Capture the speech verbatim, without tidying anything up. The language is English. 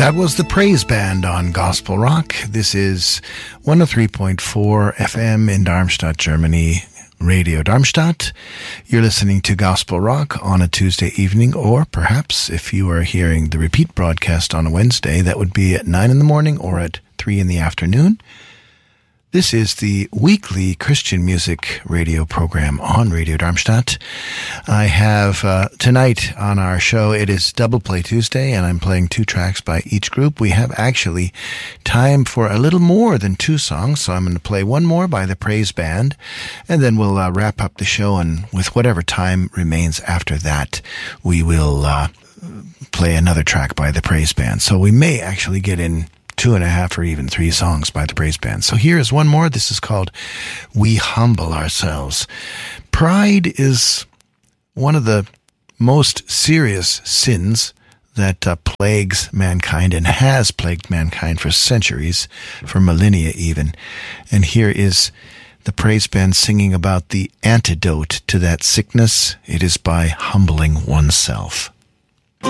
That was the Praise Band on Gospel Rock. This is one oh three point four F M in Darmstadt, Germany, Radio Darmstadt. You're listening to Gospel Rock on a Tuesday evening, or perhaps if you are hearing the repeat broadcast on a Wednesday, that would be at nine in the morning or at three in the afternoon. This is the weekly Christian music radio program on Radio Darmstadt. I have uh, tonight on our show, it is Double Play Tuesday, and I'm playing two tracks by each group. We have actually time for a little more than two songs, so I'm going to play one more by the Praise Band, and then we'll uh, wrap up the show, and with whatever time remains after that, we will uh, play another track by the Praise Band. So we may actually get in two and a half or even three songs by the Praise Band. So here is one more. This is called We Humble Ourselves. Pride is one of the most serious sins that uh, plagues mankind and has plagued mankind for centuries, for millennia even. And here is the Praise Band singing about the antidote to that sickness. It is by humbling oneself.